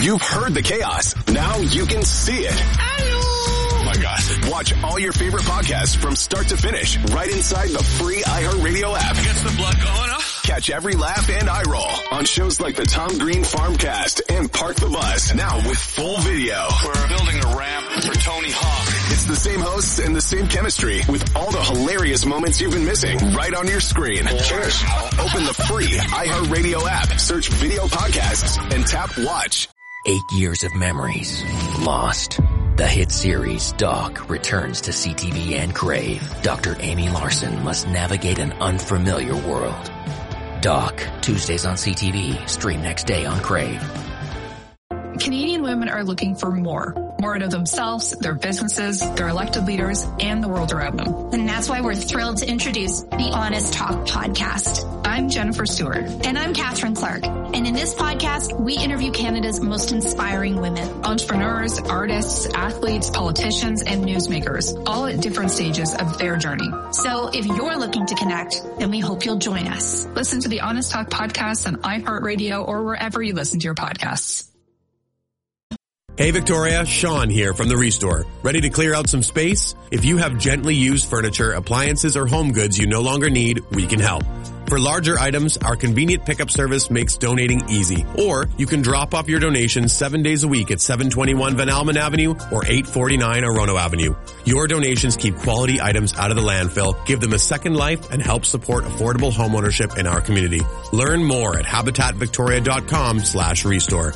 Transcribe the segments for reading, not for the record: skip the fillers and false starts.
You've heard the chaos. Now you can see it. Oh my God. Watch all your favorite podcasts from start to finish right inside the free iHeartRadio app. Gets the blood going, huh? Catch every laugh and eye roll on shows like the Tom Green Farmcast and Park the Bus. Now with full video. We're building a ramp for Tony Hawk. It's the same hosts and the same chemistry with all the hilarious moments you've been missing right on your screen. Cheers. Open the free iHeartRadio app, search video podcasts, and tap watch. 8 years of memories lost. The hit series Doc returns to CTV and Crave. Dr. Amy Larson must navigate an unfamiliar world. Doc, Tuesdays on CTV, stream next day on Crave. Canadian women are looking for more out of themselves, their businesses, their elected leaders, and the world around them. And that's why we're thrilled to introduce the Honest Talk podcast. I'm Jennifer Stewart. And I'm Catherine Clark. And in this podcast, we interview Canada's most inspiring women. Entrepreneurs, artists, athletes, politicians, and newsmakers, all at different stages of their journey. So if you're looking to connect, then we hope you'll join us. Listen to the Honest Talk podcast on iHeartRadio or wherever you listen to your podcasts. Hey Victoria, Sean here from The Restore. Ready to clear out some space? If you have gently used furniture, appliances, or home goods you no longer need, we can help. For larger items, our convenient pickup service makes donating easy. Or you can drop off your donation 7 days a week at 721 Van Almen Avenue or 849 Orono Avenue. Your donations keep quality items out of the landfill, give them a second life, and help support affordable homeownership in our community. Learn more at habitatvictoria.com/restore.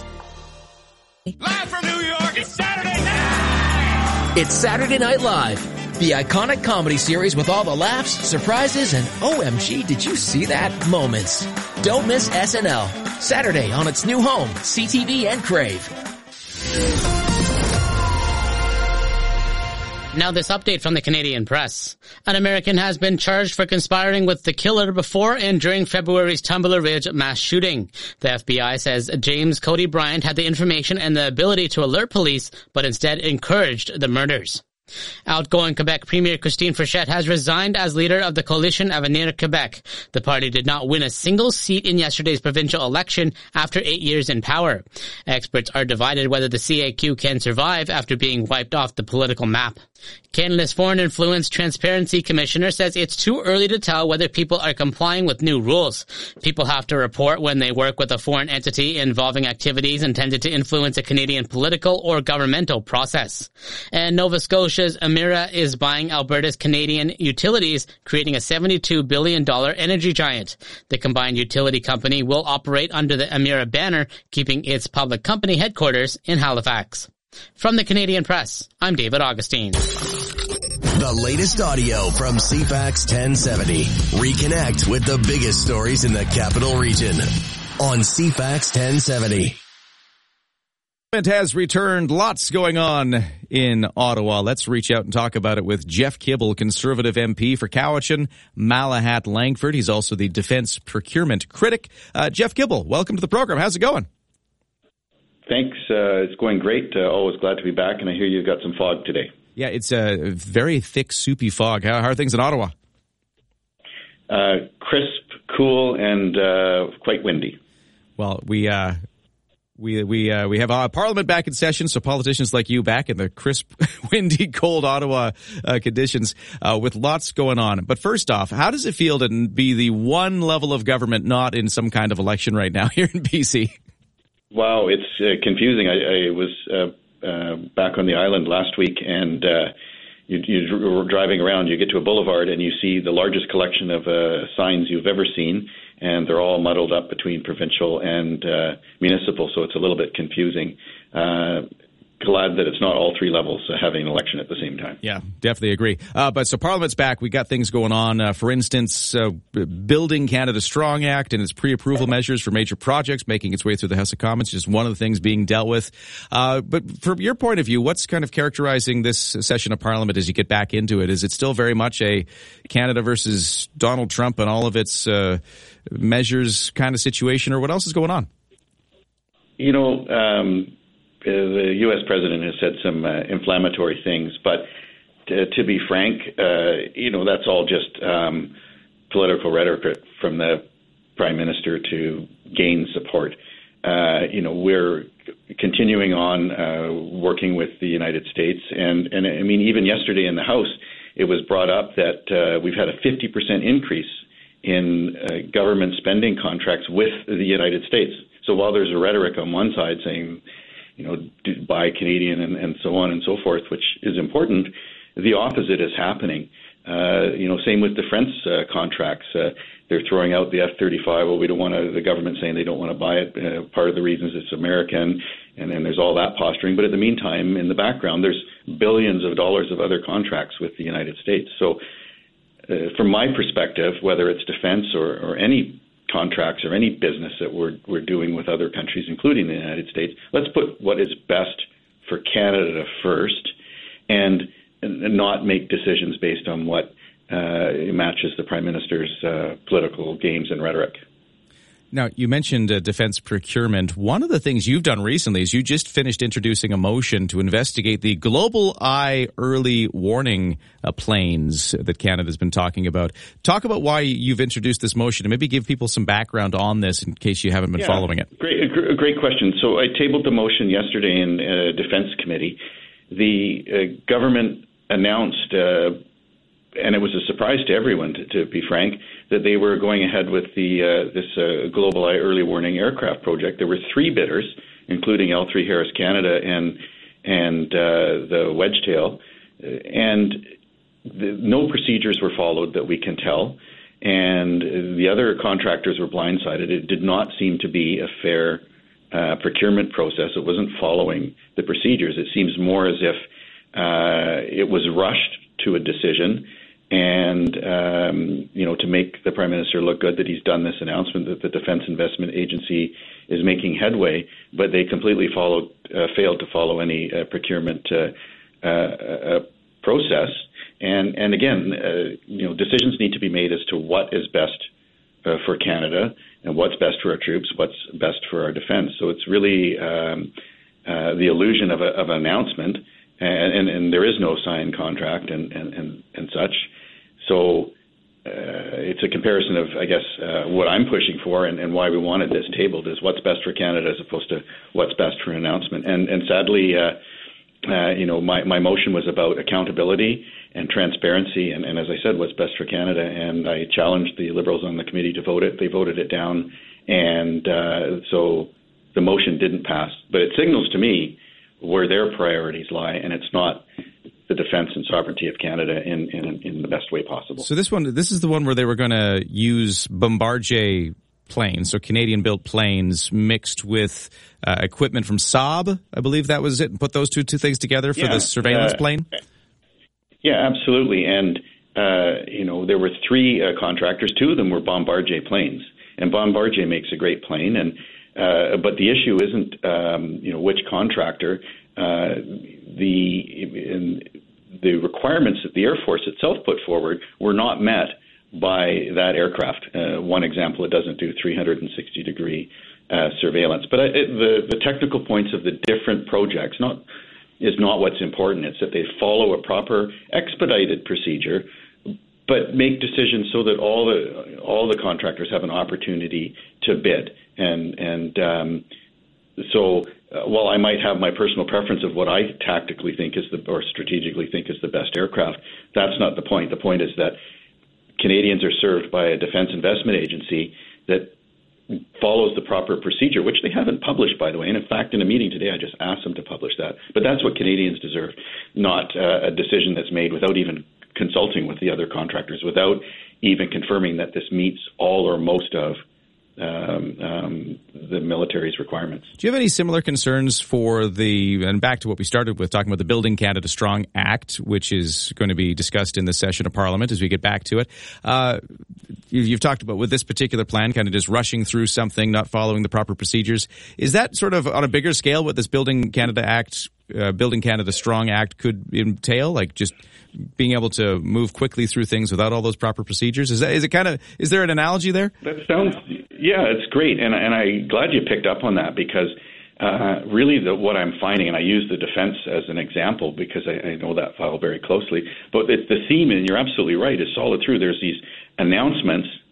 Live from New York, it's Saturday night! It's Saturday Night Live, the iconic comedy series with all the laughs, surprises, and OMG, did you see that moments. Don't miss SNL, Saturday on its new home, CTV and Crave. Now this update from the Canadian Press. An American has been charged for conspiring with the killer before and during February's Tumbler Ridge mass shooting. The FBI says James Cody Bryant had the information and the ability to alert police, but instead encouraged the murders. Outgoing Quebec Premier Christine Frechette has resigned as leader of the Coalition Avenir Quebec. The party did not win a single seat in yesterday's provincial election after 8 years in power. Experts are divided whether the CAQ can survive after being wiped off the political map. Canada's Foreign Influence Transparency Commissioner says it's too early to tell whether people are complying with new rules. People have to report when they work with a foreign entity involving activities intended to influence a Canadian political or governmental process. And Nova Scotia's Emera is buying Alberta's Canadian utilities, creating a $72 billion energy giant. The combined utility company will operate under the Emera banner, keeping its public company headquarters in Halifax. From the Canadian Press, I'm David Augustine. The latest audio from CFAX 1070. Reconnect with the biggest stories in the capital region on CFAX 1070. Has returned. Lots going on in Ottawa. Let's reach out and talk about it with Jeff Kibble, Conservative MP for Cowichan, Malahat, Langford. He's also the defense procurement critic. Jeff Kibble, welcome to the program. How's it going? Thanks. It's going great. Always glad to be back, and I hear you've got some fog today. Yeah, it's a very thick, soupy fog. How are things in Ottawa? Crisp, cool, and quite windy. Well, we have Parliament back in session, so politicians like you back in the crisp, windy, cold Ottawa conditions with lots going on. But first off, how does it feel to be the one level of government not in some kind of election right now here in BC? Wow, it's confusing. I was back on the island last week, and you're driving around. You get to a boulevard, and you see the largest collection of signs you've ever seen, and they're all muddled up between provincial and municipal, so it's a little bit confusing. Glad that it's not all three levels having an election at the same time. Yeah, definitely agree. But so Parliament's back. We got things going on. For instance, Building Canada Strong Act and its pre-approval measures for major projects making its way through the House of Commons, just one of the things being dealt with. But from your point of view, what's kind of characterizing this session of Parliament as you get back into it? Is it still very much a Canada versus Donald Trump and all of its measures kind of situation, or what else is going on? You know, the U.S. president has said some inflammatory things, but to be frank, that's all just political rhetoric from the prime minister to gain support. We're continuing on working with the United States. And I mean, even yesterday in the House, it was brought up that we've had a 50% increase in government spending contracts with the United States. So while there's a rhetoric on one side saying, buy Canadian and so on and so forth, which is important, the opposite is happening. Same with defense contracts. They're throwing out the F-35. Well, we don't want to. The government saying they don't want to buy it. Part of the reason is it's American, and then there's all that posturing. But in the meantime, in the background, there's billions of dollars of other contracts with the United States. So, from my perspective, whether it's defense or any contracts or any business that we're doing with other countries, including the United States, let's put what is best for Canada first, and not make decisions based on what matches the Prime Minister's political games and rhetoric. Now, you mentioned defense procurement. One of the things you've done recently is you just finished introducing a motion to investigate the Global Eye early warning planes that Canada's been talking about. Talk about why you've introduced this motion and maybe give people some background on this in case you haven't been following it. Great question. So I tabled the motion yesterday in Defense Committee. The government announced, and it was a surprise to everyone, to be frank, that they were going ahead with this Global Eye early warning aircraft project. There were 3 bidders, including L3 Harris Canada and the Wedgetail, and no procedures were followed that we can tell, and the other contractors were blindsided. It did not seem to be a fair procurement process. It wasn't following the procedures. It seems more as if it was rushed to a decision, and to make the Prime Minister look good that he's done this announcement that the Defence Investment Agency is making headway, but they completely failed to follow any procurement process. And again, decisions need to be made as to what is best for Canada and what's best for our troops, what's best for our defence. So it's really the illusion of an announcement. And there is no signed contract and such. So it's a comparison of, I guess, what I'm pushing for and why we wanted this tabled is what's best for Canada as opposed to what's best for an announcement. And sadly, my motion was about accountability and transparency. And as I said, what's best for Canada. And I challenged the Liberals on the committee to vote it. They voted it down. And so the motion didn't pass. But it signals to me where their priorities lie, and it's not the defense and sovereignty of Canada in the best way possible. So this is the one where they were going to use Bombardier planes, so Canadian-built planes mixed with equipment from Saab, I believe that was it, and put those two things together for the surveillance plane? Yeah, absolutely. And, there were 3 contractors. 2 of them were Bombardier planes, and Bombardier makes a great plane, and but the issue isn't, which contractor. The requirements that the Air Force itself put forward were not met by that aircraft. One example, it doesn't do 360-degree surveillance. But the technical points of the different projects is not what's important. It's that they follow a proper expedited procedure, but make decisions so that all the contractors have an opportunity to bid. So while I might have my personal preference of what I tactically think or strategically think is the best aircraft, that's not the point. The point is that Canadians are served by a defense investment agency that follows the proper procedure, which they haven't published, by the way. And in fact, in a meeting today, I just asked them to publish that. But that's what Canadians deserve, not a decision that's made without even consulting with the other contractors, without even confirming that this meets all or most of the military's requirements. Do you have any similar concerns and back to what we started with, talking about the Building Canada Strong Act, which is going to be discussed in this session of Parliament as we get back to it. You've talked about with this particular plan, kind of just rushing through something, not following the proper procedures. Is that sort of on a bigger scale what this Building Canada Strong Act could entail, like just being able to move quickly through things without all those proper procedures? Is there an analogy there? That sounds, it's great. And I'm glad you picked up on that because really what I'm finding, and I use the defense as an example because I know that file very closely, but the theme, and you're absolutely right, is solid through. There's these announcements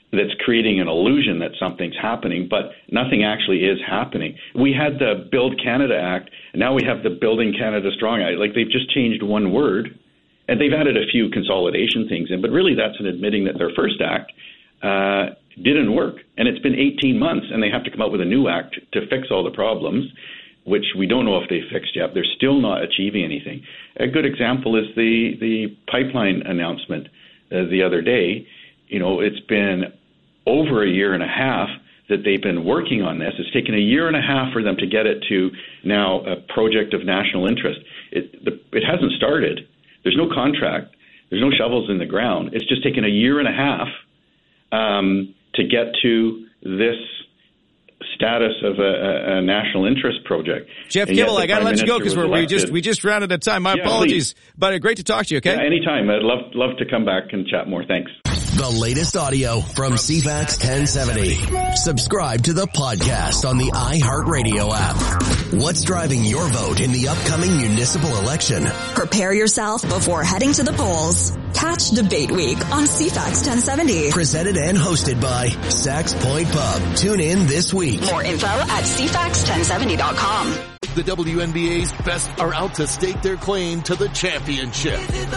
that's creating an illusion that something's happening, but nothing actually is happening. We had the Build Canada Act, and now we have the Building Canada Strong Act. Like, they've just changed one word, and they've added a few consolidation things in, but really that's an admitting that their first act didn't work. And it's been 18 months, and they have to come up with a new act to fix all the problems, which we don't know if they fixed yet. They're still not achieving anything. A good example is the pipeline announcement the other day. You know, it's been over a year and a half that they've been working on this. It's taken a year and a half for them to get it to now a project of national interest. It hasn't started. There's no contract. There's no shovels in the ground. It's just taken a year and a half to get to this status of a national interest project. Jeff Kibble, I got to let you go because we just ran out of time. My apologies, but great to talk to you, okay? Yeah, anytime. I'd love to come back and chat more. Thanks. The latest audio from CFAX 1070. Subscribe to the podcast on the iHeartRadio app. What's driving your vote in the upcoming municipal election? Prepare yourself before heading to the polls. Catch Debate Week on CFAX 1070. Presented and hosted by Sax Point Pub. Tune in this week. More info at CFAX1070.com. The WNBA's best are out to stake their claim to the championship.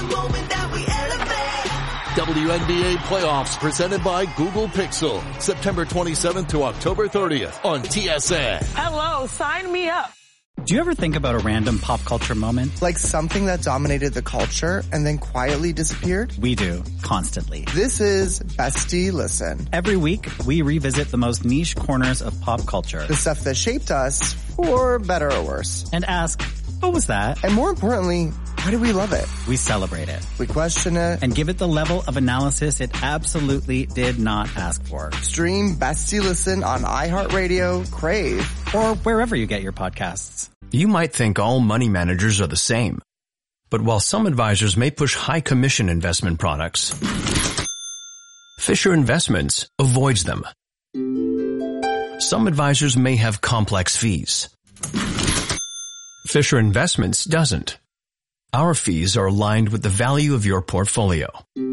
WNBA playoffs presented by Google Pixel. September 27th to October 30th on TSN. Hello, sign me up. Do you ever think about a random pop culture moment? Like something that dominated the culture and then quietly disappeared? We do, constantly. This is Bestie Listen. Every week, we revisit the most niche corners of pop culture. The stuff that shaped us, for better or worse. And ask, what was that? And more importantly, why do we love it? We celebrate it. We question it. And give it the level of analysis it absolutely did not ask for. Stream Bestie Listen on iHeartRadio, Crave, or wherever you get your podcasts. You might think all money managers are the same. But while some advisors may push high commission investment products, Fisher Investments avoids them. Some advisors may have complex fees. Fisher Investments doesn't. Our fees are aligned with the value of your portfolio.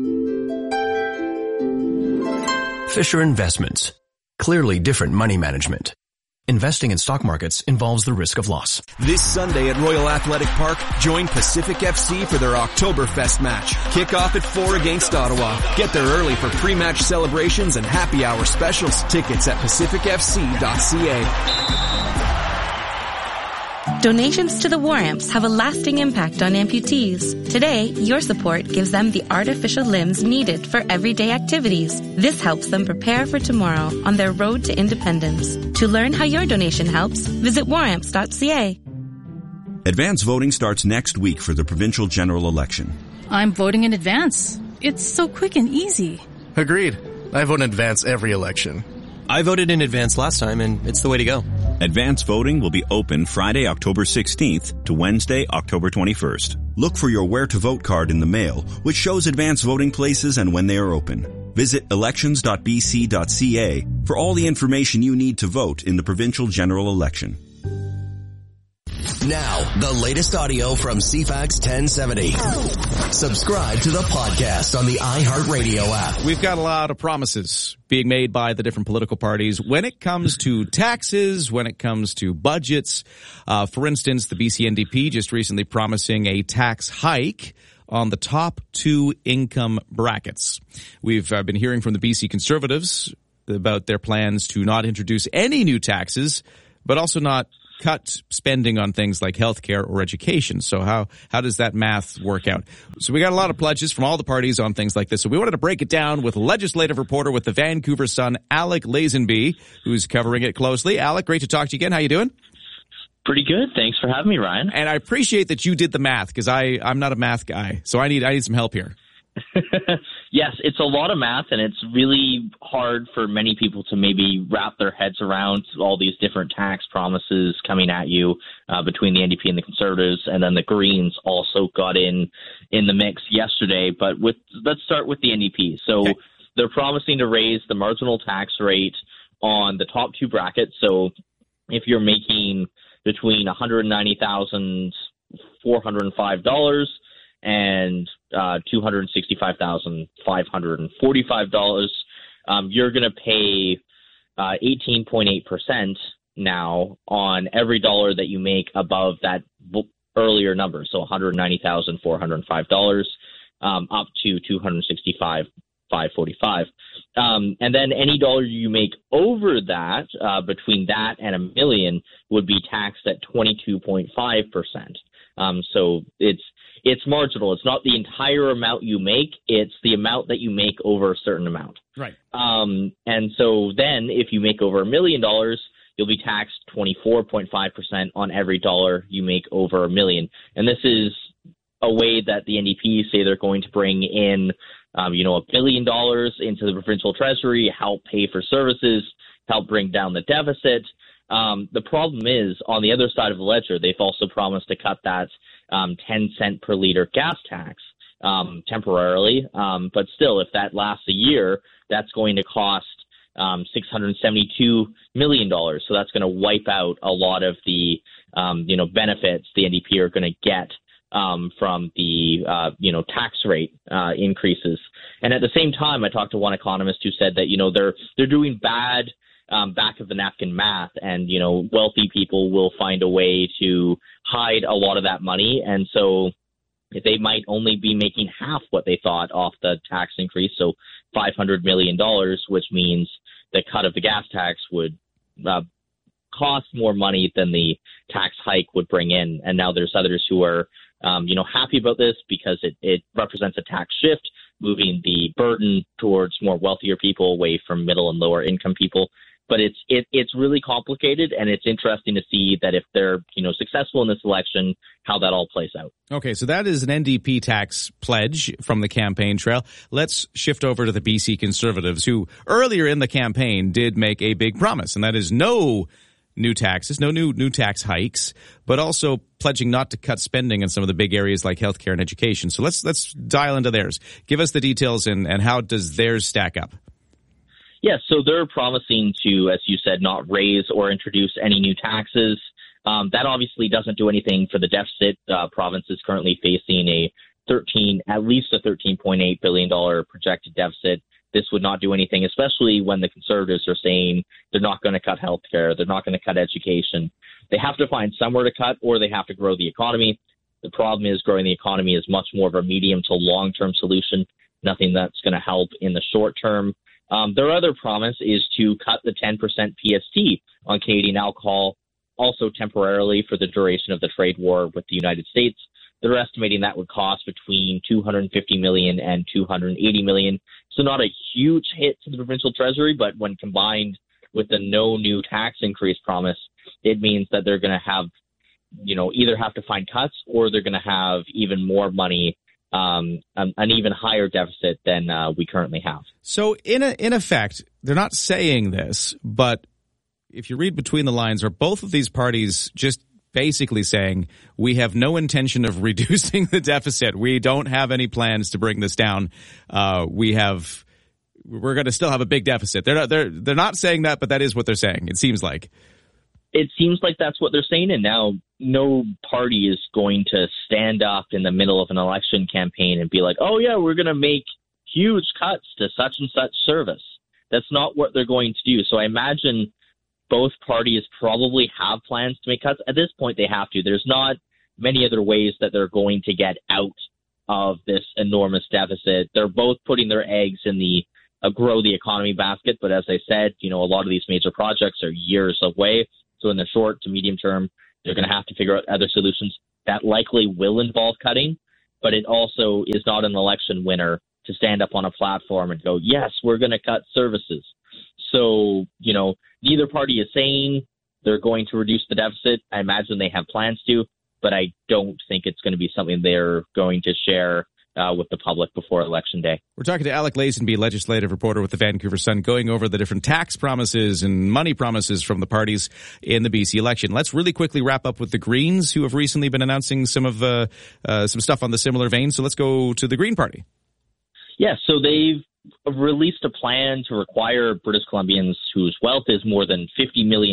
Fisher Investments. Clearly different money management. Investing in stock markets involves the risk of loss. This Sunday at Royal Athletic Park, join Pacific FC for their Oktoberfest match. Kick off at 4 against Ottawa. Get there early for pre-match celebrations and happy hour specials. Tickets at pacificfc.ca. Donations to the War Amps have a lasting impact on amputees. Today, your support gives them the artificial limbs needed for everyday activities. This helps them prepare for tomorrow on their road to independence. To learn how your donation helps, visit waramps.ca. Advance voting starts next week for the provincial general election. I'm voting in advance. It's so quick and easy. Agreed. I vote in advance every election. I voted in advance last time, and it's the way to go. Advance voting will be open Friday, October 16th to Wednesday, October 21st. Look for your Where to Vote card in the mail, which shows advance voting places and when they are open. Visit elections.bc.ca for all the information you need to vote in the provincial general election. Now, the latest audio from CFAX 1070. Subscribe to the podcast on the iHeartRadio app. We've got a lot of promises being made by the different political parties when it comes to taxes, when it comes to budgets. For instance, the BC NDP just recently promising a tax hike on the top 2 income brackets. We've been hearing from the BC Conservatives about their plans to not introduce any new taxes, but also not cut spending on things like healthcare or education. So how does that math work out? So we got a lot of pledges from all the parties on things like this. So we wanted to break it down with legislative reporter with the Vancouver Sun, Alec Lazenby, who's covering it closely. Alec, great to talk to you again. How you doing? Pretty good. Thanks for having me, Ryan. And I appreciate that you did the math because I'm not a math guy. So I need some help here. Yes, it's a lot of math, and it's really hard for many people to maybe wrap their heads around all these different tax promises coming at you between the NDP and the Conservatives, and then the Greens also got in the mix yesterday. But let's start with the NDP. So okay. They're promising to raise the marginal tax rate on the top 2 brackets. So if you're making between $190,405 and $265,545, you're going to pay 18.8% now on every dollar that you make above that earlier number, so $190,405 up to $265,545. And then any dollar you make over that, between that and $1 million, would be taxed at 22.5%. So it's marginal. It's not the entire amount you make. It's the amount that you make over a certain amount. Right. And so then if you make over $1 million, you'll be taxed 24.5% on every dollar you make over $1 million. And this is a way that the NDP say they're going to bring in, $1 billion into the provincial treasury, help pay for services, help bring down the deficit. The problem is, on the other side of the ledger, they've also promised to cut that 10-cent per liter gas tax temporarily. But still, if that lasts a year, that's going to cost $672 million. So that's going to wipe out a lot of the, benefits the NDP are going to get from the, tax rate increases. And at the same time, I talked to one economist who said that, they're doing bad back of the napkin math, and, wealthy people will find a way to hide a lot of that money. And so they might only be making half what they thought off the tax increase, so $500 million, which means the cut of the gas tax would cost more money than the tax hike would bring in. And now there's others who are, happy about this because it represents a tax shift, moving the burden towards more wealthier people away from middle and lower income people. But it's really complicated, and it's interesting to see that if they're successful in this election, how that all plays out. Okay, so that is an NDP tax pledge from the campaign trail. Let's shift over to the BC Conservatives, who earlier in the campaign did make a big promise, and that is no new taxes, no new tax hikes, but also pledging not to cut spending in some of the big areas like healthcare and education. So let's dial into theirs. Give us the details and how does theirs stack up? Yeah, so they're promising to, as you said, not raise or introduce any new taxes. That obviously doesn't do anything for the deficit. Province is currently facing at least a $13.8 billion projected deficit. This would not do anything, especially when the Conservatives are saying they're not going to cut healthcare, they're not going to cut education. They have to find somewhere to cut, or they have to grow the economy. The problem is growing the economy is much more of a medium to long-term solution, nothing that's going to help in the short term. Their other promise is to cut the 10% PST on Canadian alcohol, also temporarily for the duration of the trade war with the United States. They're estimating that would cost between $250 million and $280 million. So not a huge hit to the provincial treasury, but when combined with the no new tax increase promise, it means that they're going to have, either have to find cuts, or they're going to have even more money, an even higher deficit than we currently have. So in effect, they're not saying this, but if you read between the lines, are both of these parties just basically saying we have no intention of reducing the deficit? We don't have any plans to bring this down. We're going to still have a big deficit. They're not saying that, but that is what they're saying. It seems like. It seems like that's what they're saying, and now no party is going to stand up in the middle of an election campaign and be like, oh, yeah, we're going to make huge cuts to such and such service. That's not what they're going to do. So I imagine both parties probably have plans to make cuts. At this point, they have to. There's not many other ways that they're going to get out of this enormous deficit. They're both putting their eggs in the grow the economy basket. But as I said, a lot of these major projects are years away. So in the short to medium term, they're going to have to figure out other solutions. That likely will involve cutting, but it also is not an election winner to stand up on a platform and go, yes, we're going to cut services. So, neither party is saying they're going to reduce the deficit. I imagine they have plans to, but I don't think it's going to be something they're going to share with the public before Election Day. We're talking to Alec Lazenby, legislative reporter with the Vancouver Sun, going over the different tax promises and money promises from the parties in the BC election. Let's really quickly wrap up with the Greens, who have recently been announcing some stuff on the similar vein. So let's go to the Green Party. Yeah, so they've released a plan to require British Columbians whose wealth is more than $50 million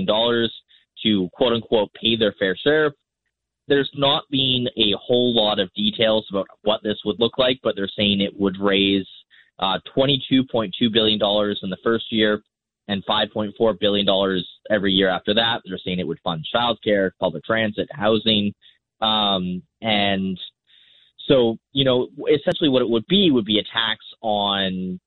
to, quote-unquote, pay their fair share. There's not been a whole lot of details about what this would look like, but they're saying it would raise $22.2 billion in the first year and $5.4 billion every year after that. They're saying it would fund childcare, public transit, housing. And so, essentially what it would be a tax on,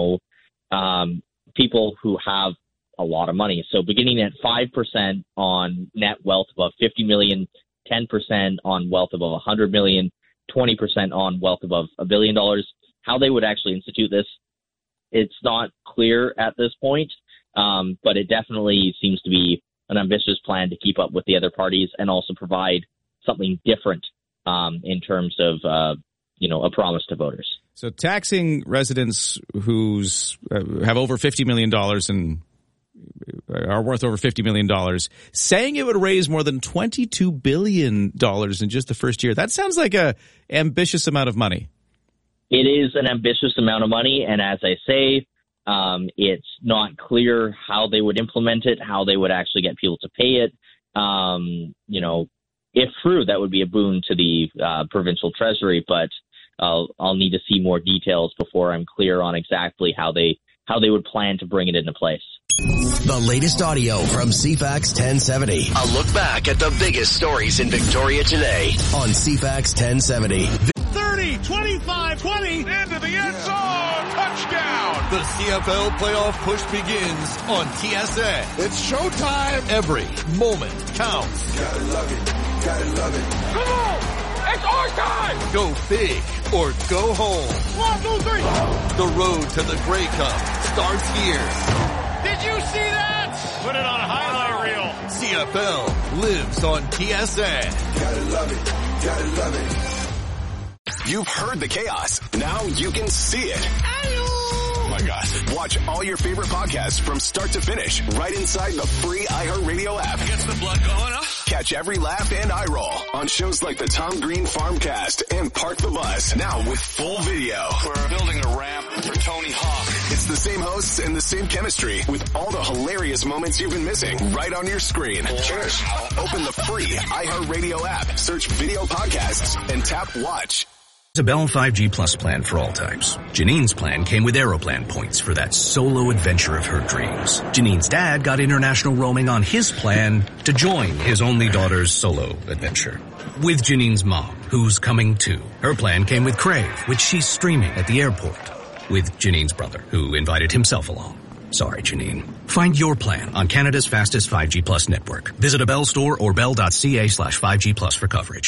people who have a lot of money. So beginning at 5% on net wealth above 50 million, 10% on wealth above 100 million, 20% on wealth above $1 billion. How they would actually institute this, it's not clear at this point, but it definitely seems to be an ambitious plan to keep up with the other parties and also provide something different in terms of, a promise to voters. So taxing residents who's have over $50 million and are worth over $50 million, saying it would raise more than $22 billion in just the first year. That sounds like a ambitious amount of money. It is an ambitious amount of money, and as I say, it's not clear how they would implement it, how they would actually get people to pay it. If true, that would be a boon to the provincial treasury, but I'll need to see more details before I'm clear on exactly how they would plan to bring it into place. The latest audio from CFAX 1070. A look back at the biggest stories in Victoria today on CFAX 1070. 30, 25, 20, into the end zone, touchdown. The CFL playoff push begins on TSN. It's showtime. Every moment counts. Gotta love it. Gotta love it. Come on. It's our time. Go big or go home. 1, 2, 3. The road to the Grey Cup starts here. Did you see that? Put it on a highlight reel. CFL lives on TSN. Gotta love it. Gotta love it. You've heard the chaos. Now you can see it. Oh my gosh. Watch all your favorite podcasts from start to finish right inside the free iHeartRadio app. Gets the blood going, huh? Catch every laugh and eye roll on shows like the Tom Green Farmcast and Park the Bus. Now with full video. We're building a ramp for Tony Hawk. It's the same hosts and the same chemistry with all the hilarious moments you've been missing right on your screen. Just open the free iHeartRadio app, search video podcasts, and tap watch. A Bell 5G Plus plan for all types. Janine's plan came with Aeroplan points for that solo adventure of her dreams. Janine's dad got international roaming on his plan to join his only daughter's solo adventure. With Janine's mom, who's coming too. Her plan came with Crave, which she's streaming at the airport. With Janine's brother, who invited himself along. Sorry, Janine. Find your plan on Canada's fastest 5G Plus network. Visit a Bell store or bell.ca/5G Plus for coverage.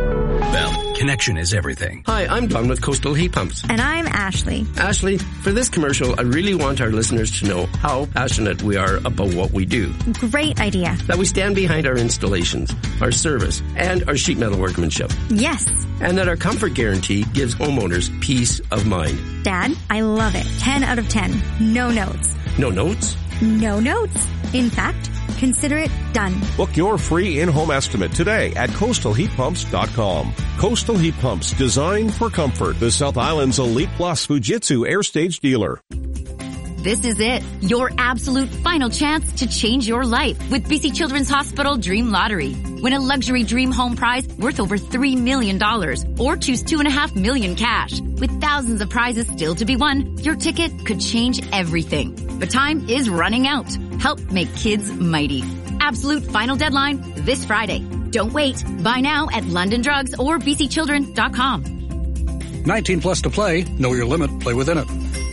Bell, connection is everything. Hi, I'm Don with Coastal Heat Pumps. And I'm Ashley. Ashley, for this commercial, I really want our listeners to know how passionate we are about what we do. Great idea. That we stand behind our installations, our service, and our sheet metal workmanship. Yes. And that our comfort guarantee gives homeowners peace of mind. Dad, I love it. 10 out of 10. No notes. No notes? No notes. In fact, consider it done. Book your free in-home estimate today at coastalheatpumps.com. Coastal Heat Pumps, designed for comfort. The South Island's Elite Plus Fujitsu Air Stage dealer. This is it, your absolute final chance to change your life with BC Children's Hospital Dream Lottery. Win a luxury dream home prize worth over $3 million or choose $2.5 million cash. With thousands of prizes still to be won, your ticket could change everything. But time is running out. Help make kids mighty. Absolute final deadline this Friday. Don't wait. Buy now at London Drugs or bcchildren.com. 19 plus to play. Know your limit. Play within it.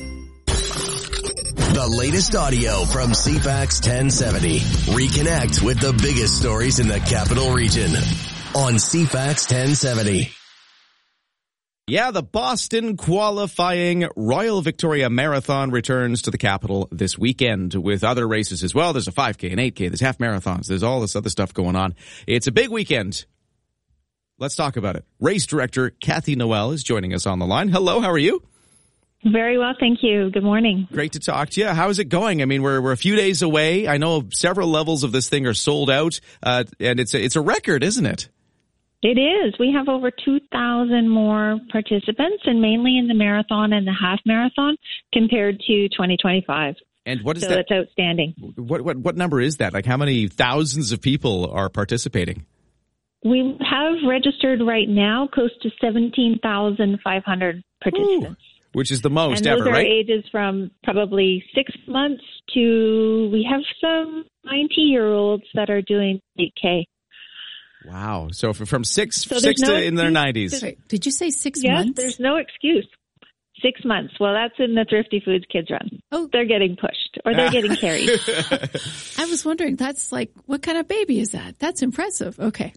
The latest audio from CFAX 1070. Reconnect with the biggest stories in the capital region on CFAX 1070. Yeah, the Boston qualifying Royal Victoria Marathon returns to the capital this weekend with other races as well. There's a 5K, an 8K, there's half marathons, there's all this other stuff going on. It's a big weekend. Let's talk about it. Race director Kathy Noel is joining us on the line. Hello, how are you? Very well, thank you. Good morning. Great to talk to you. How is it going? I mean, we're a few days away. I know several levels of this thing are sold out, and it's a record, isn't it? It is. We have over 2,000 more participants, and mainly in the marathon and the half marathon compared to 2025. And what is so that? That's outstanding. What number is that? Like, how many thousands of people are participating? We have registered right now close to 17,500 participants. Which is the most and ever, those are right? ages from probably 6 months to, we have some 90-year-olds that are doing 8K. Wow. So from six So to in their 90s. Wait, did you say 6 Yes, months? there's no excuse. 6 months. Well, that's in the Thrifty Foods Kids Run. Oh. They're getting pushed or they're getting carried. I was wondering, that's like, what kind of baby is that? That's impressive. Okay.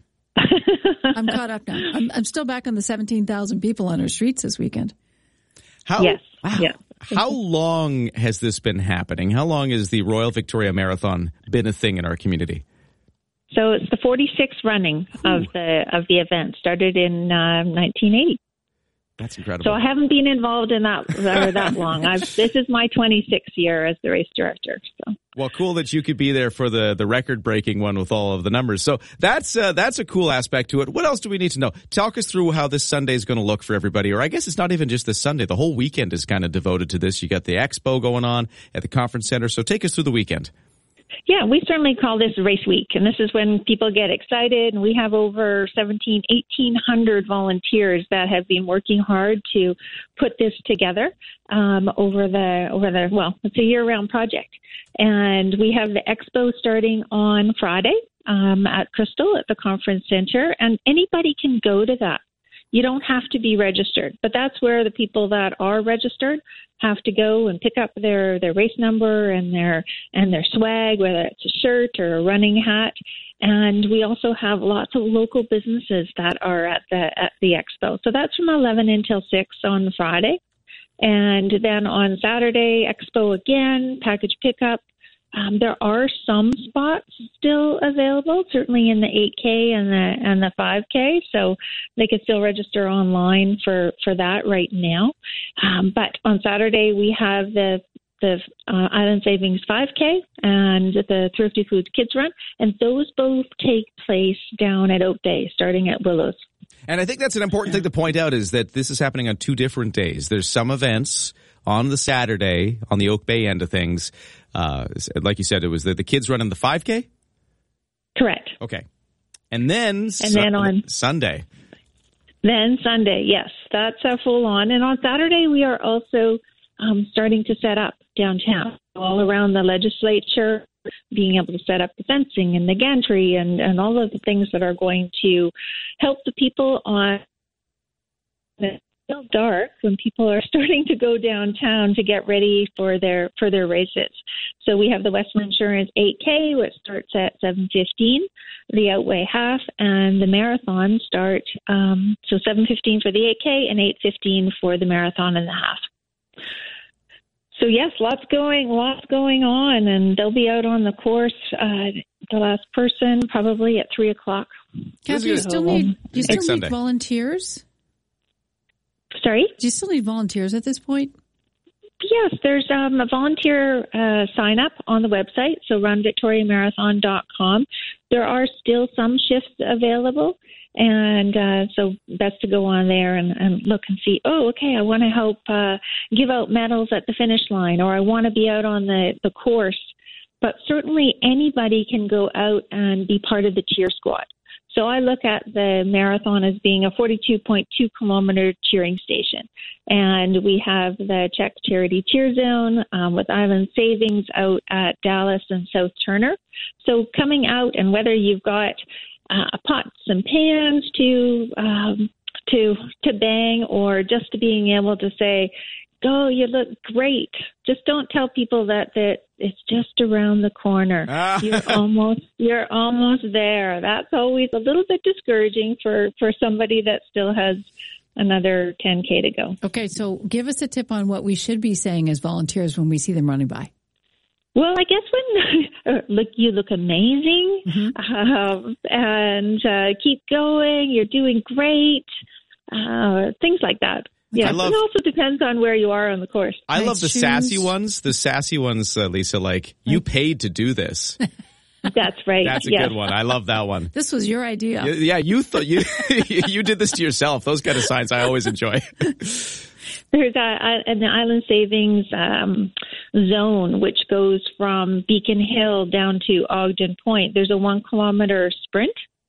I'm caught up now. I'm still back on the 17,000 people on our streets this weekend. Yes. Wow. Yeah. How long has this been happening? How long has the Royal Victoria Marathon been a thing in our community? So it's the 46th running of the event. Started in 1980. That's incredible. So I haven't been involved in that long. This is my 26th year as the race director. So. Well, cool that you could be there for the record-breaking one with all of the numbers. So that's a cool aspect to it. What else do we need to know? Talk us through how this Sunday is going to look for everybody. Or I guess it's not even just this Sunday. The whole weekend is kind of devoted to this. You got the expo going on at the conference center. So take us through the weekend. Yeah, we certainly call this Race Week, and this is when people get excited, and we have over 1,800 volunteers that have been working hard to put this together over the well, it's a year-round project. And we have the expo starting on Friday at Crystal at the Conference Center, and anybody can go to that. You don't have to be registered, but that's where the people that are registered have to go and pick up their race number and their swag, whether it's a shirt or a running hat. And we also have lots of local businesses that are at the expo. So that's from 11 until 6 on Friday. And then on Saturday, expo again, package pickup. There are some spots still available, certainly in the 8K and the 5K, so they can still register online for that right now. But on Saturday, we have the Island Savings 5K and the Thrifty Foods Kids Run, and those both take place down at Oak Bay, starting at Willows. And I think that's an important thing to point out is that this is happening on 2 different days. There's some events on the Saturday on the Oak Bay end of things. Like you said, it was the kids running the 5K? Correct. Okay. And then on Sunday. Then Sunday, yes, that's a full on. And on Saturday, we are also starting to set up downtown, all around the legislature, being able to set up the fencing and the gantry and all of the things that are going to help the people on the dark when people are starting to go downtown to get ready for their races. So we have the Western Insurance 8K, which starts at 7:15, the Outweigh half, and the marathon start so 7:15 for the 8K and 8:15 for the marathon and the half. So yes, lots going on, and they'll be out on the course. The last person probably at 3:00. Kathy, do you still need volunteers? Sorry? Do you still need volunteers at this point? Yes, there's a volunteer sign up on the website, so runvictoriamarathon.com. There are still some shifts available, and so best to go on there and look and see, oh, okay, I want to help give out medals at the finish line, or I want to be out on the course. But certainly anybody can go out and be part of the cheer squad. So I look at the marathon as being a 42.2 kilometer cheering station. And we have the Czech Charity Cheer Zone with Island Savings out at Dallas and South Turner. So coming out, and whether you've got pots and pans to bang, or just being able to say, oh, you look great. Just don't tell people that it's just around the corner. You're almost there. That's always a little bit discouraging for somebody that still has another 10K to go. Okay, so give us a tip on what we should be saying as volunteers when we see them running by. Well, I guess when you look amazing, and keep going, you're doing great, things like that. Yeah, it also depends on where you are on the course. I love the sassy ones. The sassy ones, Lisa, like, you paid to do this. That's right. That's a good one. I love that one. This was your idea. Yeah, you thought you did this to yourself. Those kind of signs I always enjoy. There's an Island Savings zone, which goes from Beacon Hill down to Ogden Point. There's a 1 kilometer sprint.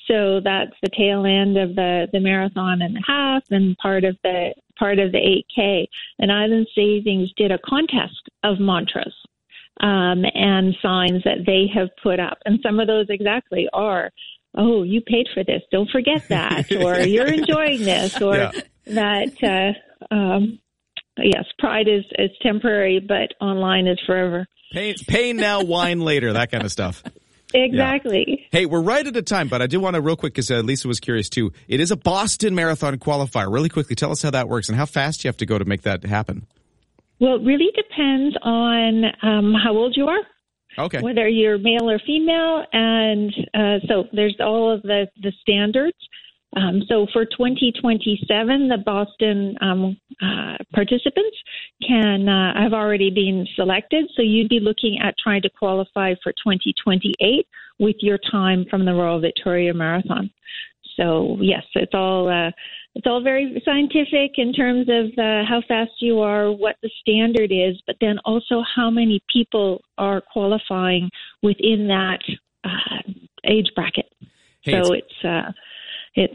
So that's the tail end of the marathon and a half and part of the 8K. And Island Savings did a contest of mantras and signs that they have put up. And some of those exactly are, oh, you paid for this, don't forget that, or you're enjoying this, or that, yes, pride is temporary, but online is forever. Pain now, wine later, that kind of stuff. Exactly. Yeah. Hey, we're right at a time, but I do want to real quick, because Lisa was curious too. It is a Boston Marathon qualifier. Really quickly, tell us how that works and how fast you have to go to make that happen. Well, it really depends on how old you are. Okay. Whether you're male or female, and so there's all of the standards. So for 2027, the Boston participants have already been selected. So you'd be looking at trying to qualify for 2028 with your time from the Royal Victoria Marathon. So yes, it's all very scientific in terms of how fast you are, what the standard is, but then also how many people are qualifying within that age bracket. Hey, so it's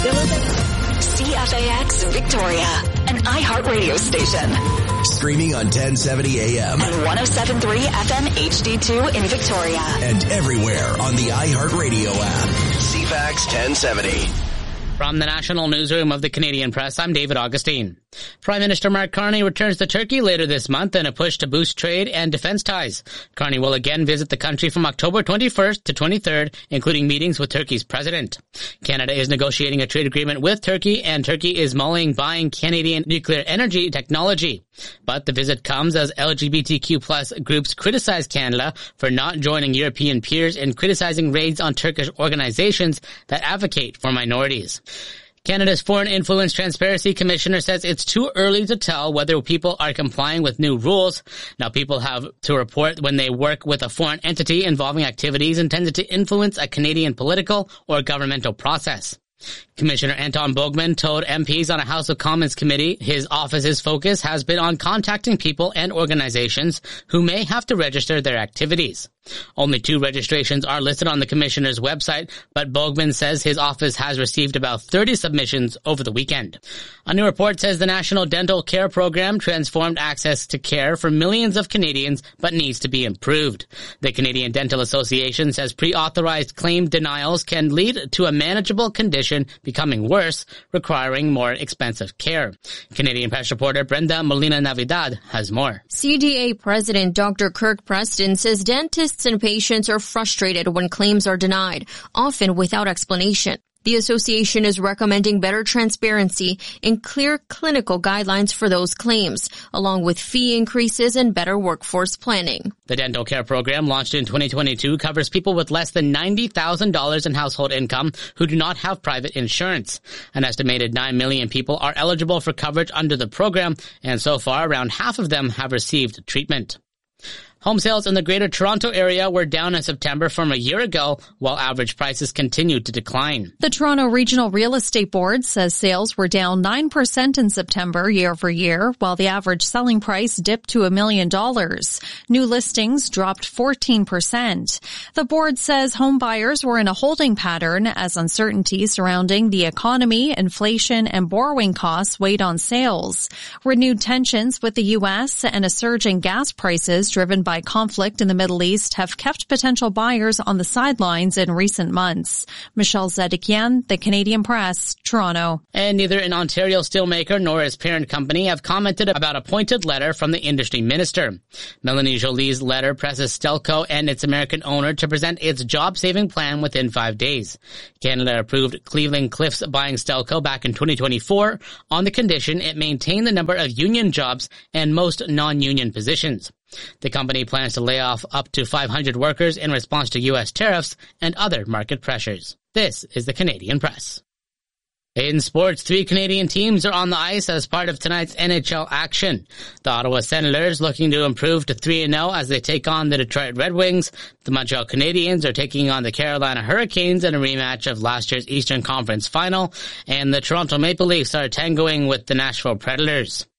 CFAX Victoria, an iHeartRadio station. Streaming on 1070 AM. And 107.3 FM HD2 in Victoria. And everywhere on the iHeartRadio app. CFAX 1070. From the National Newsroom of the Canadian Press, I'm David Augustine. Prime Minister Mark Carney returns to Turkey later this month in a push to boost trade and defense ties. Carney will again visit the country from October 21st to 23rd, including meetings with Turkey's president. Canada is negotiating a trade agreement with Turkey, and Turkey is mulling buying Canadian nuclear energy technology. But the visit comes as LGBTQ plus groups criticize Canada for not joining European peers in criticizing raids on Turkish organizations that advocate for minorities. Canada's Foreign Influence Transparency Commissioner says it's too early to tell whether people are complying with new rules. Now, people have to report when they work with a foreign entity involving activities intended to influence a Canadian political or governmental process. Commissioner Anton Bogman told MPs on a House of Commons committee his office's focus has been on contacting people and organizations who may have to register their activities. Only 2 registrations are listed on the commissioner's website, but Bogman says his office has received about 30 submissions over the weekend. A new report says the National Dental Care Program transformed access to care for millions of Canadians, but needs to be improved. The Canadian Dental Association says pre-authorized claim denials can lead to a manageable condition becoming worse, requiring more expensive care. Canadian Press reporter Brenda Molina-Navidad has more. CDA President Dr. Kirk Preston says dentists and patients are frustrated when claims are denied, often without explanation. The association is recommending better transparency and clear clinical guidelines for those claims, along with fee increases and better workforce planning. The dental care program, launched in 2022, covers people with less than $90,000 in household income who do not have private insurance. An estimated 9 million people are eligible for coverage under the program, and so far around half of them have received treatment. Home sales in the Greater Toronto Area were down in September from a year ago, while average prices continued to decline. The Toronto Regional Real Estate Board says sales were down 9% in September year over year, while the average selling price dipped to $1 million. New listings dropped 14%. The board says home buyers were in a holding pattern as uncertainty surrounding the economy, inflation, and borrowing costs weighed on sales. Renewed tensions with the U.S. and a surge in gas prices driven by conflict in the Middle East have kept potential buyers on the sidelines in recent months. Michelle Zedekian, The Canadian Press, Toronto. And neither an Ontario steelmaker nor his parent company have commented about a pointed letter from the industry minister. Melanie Jolie's letter presses Stelco and its American owner to present its job-saving plan within 5 days. Canada approved Cleveland Cliffs buying Stelco back in 2024 on the condition it maintain the number of union jobs and most non-union positions. The company plans to lay off up to 500 workers in response to U.S. tariffs and other market pressures. This is the Canadian Press. In sports, 3 Canadian teams are on the ice as part of tonight's NHL action. The Ottawa Senators looking to improve to 3-0 as they take on the Detroit Red Wings. The Montreal Canadiens are taking on the Carolina Hurricanes in a rematch of last year's Eastern Conference Final. And the Toronto Maple Leafs are tangoing with the Nashville Predators.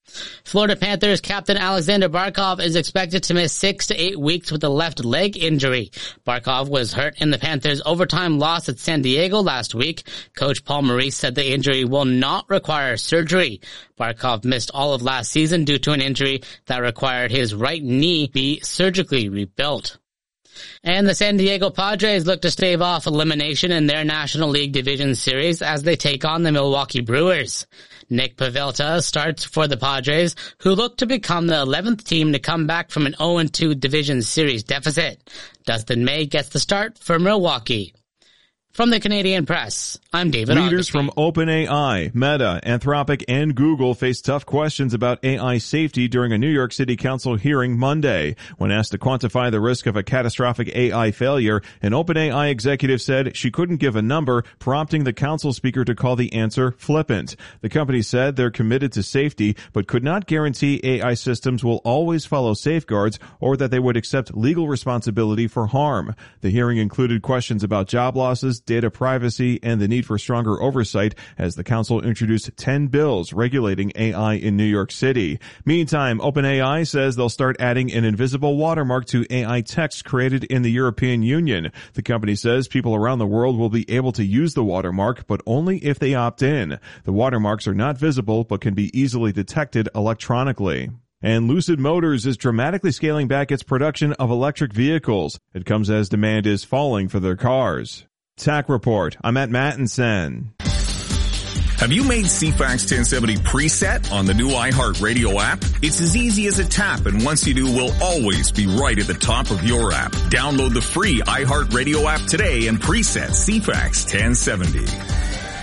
Florida Panthers captain Alexander Barkov is expected to miss 6 to 8 weeks with a left leg injury. Barkov was hurt in the Panthers' overtime loss at San Diego last week. Coach Paul Maurice said the injury will not require surgery. Barkov missed all of last season due to an injury that required his right knee be surgically rebuilt. And the San Diego Padres look to stave off elimination in their National League Division Series as they take on the Milwaukee Brewers. Nick Pavelta starts for the Padres, who look to become the 11th team to come back from an 0-2 Division Series deficit. Dustin May gets the start for Milwaukee. From the Canadian Press, I'm David Leaders Augustine. from OpenAI, Meta, Anthropic, and Google face tough questions about AI safety during a New York City Council hearing Monday. When asked to quantify the risk of a catastrophic AI failure, an OpenAI executive said she couldn't give a number, prompting the council speaker to call the answer flippant. The company said they're committed to safety, but could not guarantee AI systems will always follow safeguards or that they would accept legal responsibility for harm. The hearing included questions about job losses, data privacy, and the need for stronger oversight as the council introduced 10 bills regulating AI in New York City. Meantime, OpenAI says they'll start adding an invisible watermark to AI text created in the European Union. The company says people around the world will be able to use the watermark, but only if they opt in. The watermarks are not visible, but can be easily detected electronically. And Lucid Motors is dramatically scaling back its production of electric vehicles. It comes as demand is falling for their cars. TAC Report. I'm at Mattinson. Have you made CFAX 1070 preset on the new iHeartRadio app? It's as easy as a tap, and once you do, we'll always be right at the top of your app. Download the free iHeartRadio app today and preset CFAX 1070.